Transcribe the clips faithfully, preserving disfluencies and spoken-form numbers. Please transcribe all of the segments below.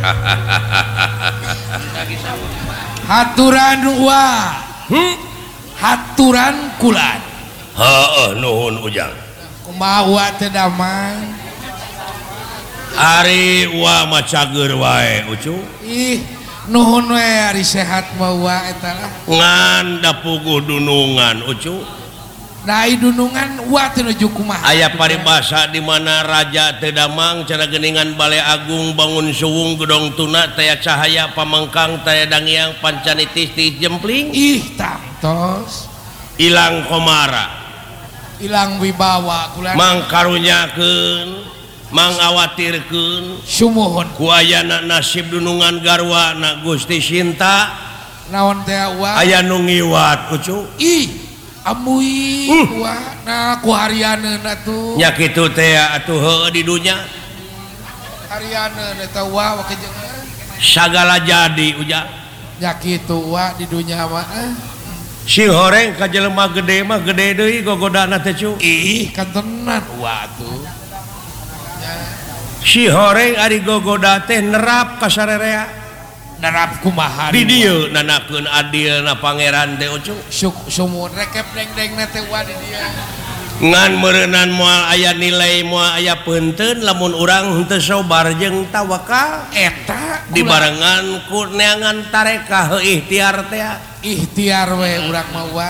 haturan wa hmm? haturan kulan Heeh, nuhun ujang kumaha teh damang ari wa macager wae ucu ih nuhun we ari sehat mah wa eta lah ngan da puguh dunungan ucu dai dunungan wa teh nuju kumaha aya paribasa di mana raja teu damang cara geuningan Balai Agung bangun suwung gedong tuna taya cahaya pamengkang taya dangiang pancanitis ti jempling ih tangtos ilang komara ilang wibawa kulan mangkarunyakeun mangawatirkeun sumuhun ku ayana nasib dunungan garwana Gusti Sinta naon teh wa aya nu ngiwat ucu ih amuy uh. wa nah ku harianeuna tuh nya kitu teh atuh heueuh di dunya harianeuna eta wa wakejeng sagala jadi ujang nya kitu wa di dunya mah si horeng ka jelema gede mah gede deui gogodana teh cu ih kan tenan wa tuh si horeng ari gogoda teh nerap ka sarerea nerap kumaha di dieu nanakeun adilna pangeran teh ucu sumur rekep deng-deng teh wa di dieu ngan meureunan moal aya nilai moal aya peunteun lamun urang henteu sobar jeung tawakal eta dibarengan ku neangan tarekah ikhtiar teh ikhtiar we urang mah wa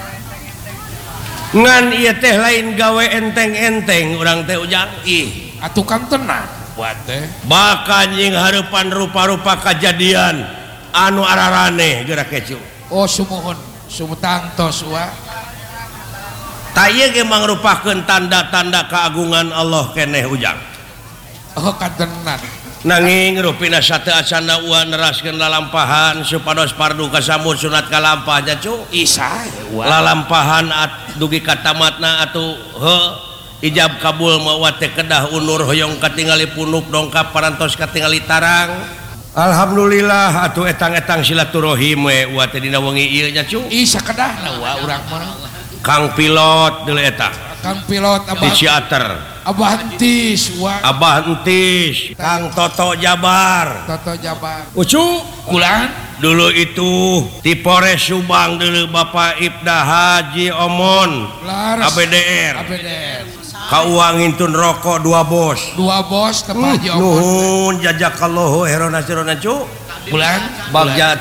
ngan ieu teh lain gawe enteng-enteng urang teh ujang ih atuh kan tenang buat teh bakal nying hareupan rupa-rupa kejadian anu araraneh geura kecu oh sumuhun sumutangtos wa ta ieu ge mangrupakeun tanda-tanda keagungan Allah keneh ujang oh kan tenang nanging rupina sateu acanda uan neraskeun lalampahan supados pardu kasamur sunat kalampah nya cu isa lalampahan at dugi ka tamatna atuh heuh ijab kabul mawa teh kedah unur hoyong katingali punuk dongkap parantos katingali tarang alhamdulillah atuh etang-etang silaturahim we wa teh dina wengi ieu nya cu ih sakedahna wa urang mah Kang pilot deuleu eta Kang pilot di abah Ciater abah entis wa Abah entis Kang Toto Jabar Toto Jabar ucu kulan dulu itu di Polres Subang dulu Bapak Ibda Haji Omon Laras A B D R A B D R kauang intun rokok dua bos dua bos tepat nuhun jazakallahu khairan cu bulan bagja